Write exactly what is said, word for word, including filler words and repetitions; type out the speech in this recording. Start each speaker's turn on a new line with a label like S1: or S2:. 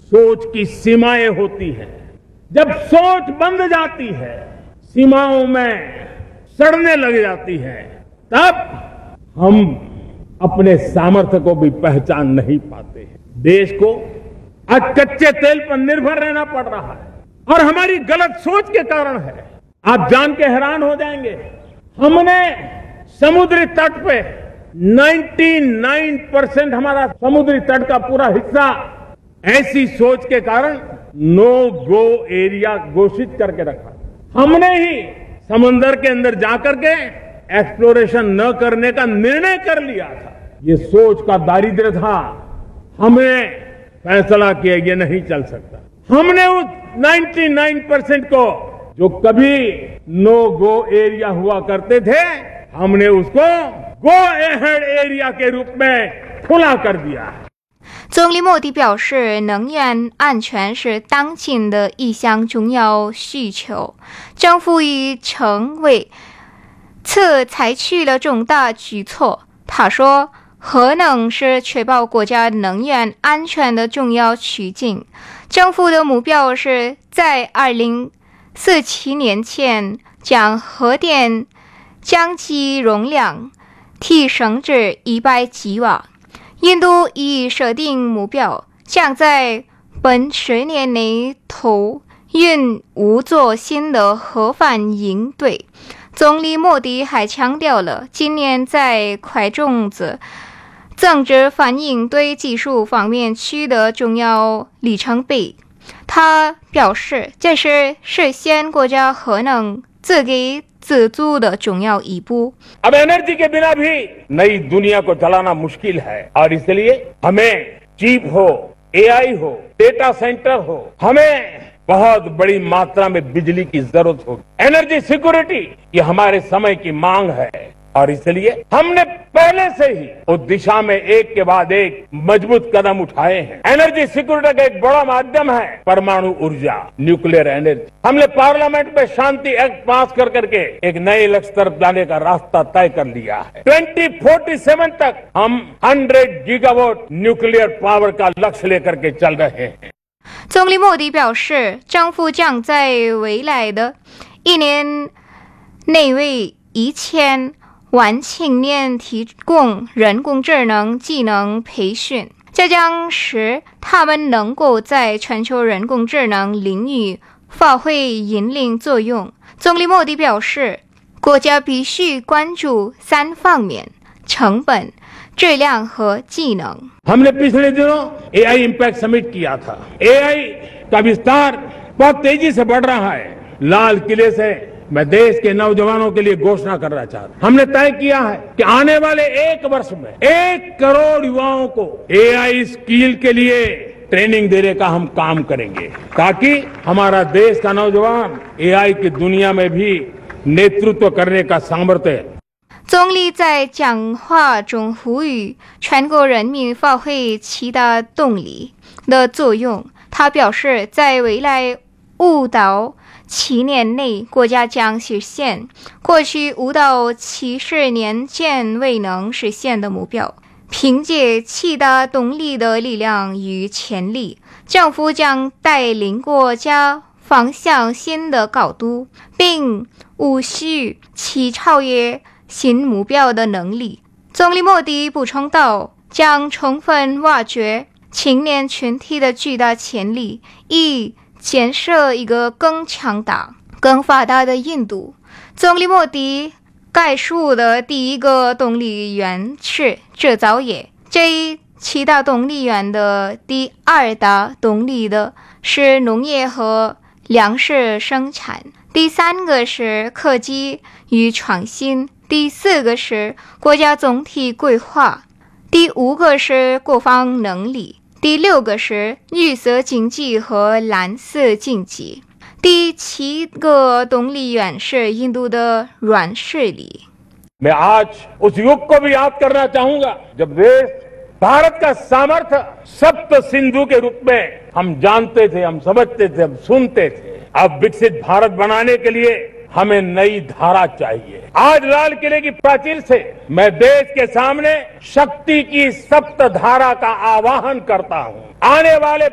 S1: सोच की सीमाएं होती हैं। जब सोच बंध जाती है, सीमाओं में सड़ने लग जाती है, तब हम अपने सामर्थ्य को भी पहचान नहीं पाते हैं। देश को आज कच्चे तेल पर निर्भर रहना पड़ रहा है और हमारी गलत सोच के कारण है। आप जान के हैरान हो जाएंगे, हमने समुद्री तट पे निन्यानवे परसेंट हमारा समुद्री तट का पूरा हिस्सा ऐसी सोच के कारण नो गो एरिया घोषित करके रखा। हमने ही समंदर के अंदर जाकर के एक्सप्लोरेशन न करने का निर्णय कर लिया था। ये सोच का दारिद्र्य था। हमने फैसला किया ये नहीं चल सकता। हमने उस निन्यानवे परसेंट को जो कभी नो गो एरिया हुआ करते थे, हमने उसको गो अहेड एरिया के रूप में खुला कर दिया।
S2: 总理莫迪表示，能源安全是当今的一项重要需求，政府已成为此采取了重大举措。他说，核能是确保国家能源安全的重要途径。政府的目标是在二零四七年前将核电降机容量提升至一百吉瓦。印度已设定目标，将在本十年内投运五座新的核反应堆。总理莫迪还强调了今年在快种子增值反应堆技术方面取得重要里程碑。他表示，这是实现国家核能自给自足的重要一步。
S1: अब एनर्जी के बिना भी नई दुनिया को चलाना मुश्किल है और इसलिए हमें चिप हो, एआई हो, डेटा सेंटर हो, हमें बहुत बड़ी मात्रा में बिजली की जरूरत होगी। एनर्जी सिक्योरिटी ये हमारे समय की मांग है और इसलिए हमने पहले से ही उस दिशा में एक के बाद एक मजबूत कदम उठाए हैं। एनर्जी सिक्योरिटी का एक बड़ा माध्यम है परमाणु ऊर्जा, न्यूक्लियर एनर्जी। हमने पार्लियामेंट में शांति एक्ट पास कर करके एक नए लक्ष्य तरफ जाने का रास्ता तय कर लिया है। दो हज़ार सैंतालीस तक हम सौ गीगावाट न्यूक्लियर पावर का लक्ष्य लेकर के चल रहे हैं।
S2: 总理莫迪表示，政府将在未来的一年内为一千万青年提供人工智能技能培训，这将使他们能够在全球人工智能领域发挥引领作用。总理莫迪表示，国家必须关注三方面：成本、质量和技能。
S1: हमने पिछले दिनों एआई इम्पैक्ट समिट किया था। एआई का विस्तार बहुत तेजी से बढ़ रहा है। लाल किले से मैं देश के नौजवानों के लिए घोषणा करना चाहता हूं। हमने तय किया है कि आने वाले एक वर्ष में एक करोड़ युवाओं को एआई स्किल के लिए ट्रेनिंग देने का हम काम करेंगे, ताकि हमारा देश का नौजवान एआई की दुनिया में भी नेतृत्व करने का सामर्थ्य।
S2: 总理在讲话中呼吁全国人民发挥其他动力的作用。他表示，在未来五到七年内，国家将实现过去五到七十年间未能实现的目标。凭借其他动力的力量与潜力，政府将带领国家方向新的高度，并无需其超越 新目标的能力。总理莫迪补充道，将充分挖掘青年群体的巨大潜力，以建设一个更强大、更发达的印度。总理莫迪概述的第一个动力源是制造业，这七大动力源的第二大动力的是农业和粮食生产，第三个是科技与创新， 第四个是国家总体规划，第五个是国防能力，第六个是绿色经济和蓝色经济，第七个动力源是印度的软实力。
S1: मैं आज उस युग को भी याद करना चाहूंगा जब देश भारत का सामर्थ्य सप्त सिंधु के रूप में हम जानते थे, हम समझते थे, हम सुनते थे। अब विकसित भारत बनाने के लिए हमें नई धारा चाहिए। आज लाल किले की प्राचीर से मैं देश के सामने शक्ति की सप्त धारा का आह्वान करता हूं। आने वाले